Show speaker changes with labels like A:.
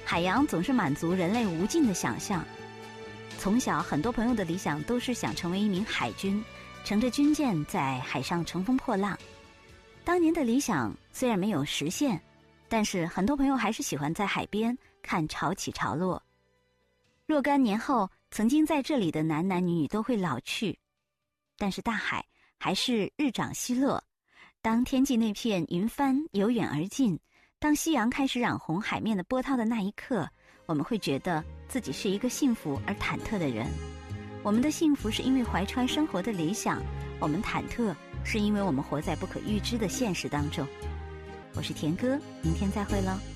A: 海洋总是满足人类无尽的想象。从小，很多朋友的理想都是想成为一名海军，乘着军舰在海上乘风破浪。当年的理想虽然没有实现，但是很多朋友还是喜欢在海边看潮起潮落。若干年后，曾经在这里的男男女女都会老去，但是大海还是日长西落。当天际那片云帆由远而近，当夕阳开始染红海面的波涛的那一刻，我们会觉得自己是一个幸福而忐忑的人。我们的幸福是因为怀揣生活的理想，我们忐忑是因为我们活在不可预知的现实当中。我是田哥，明天再会了。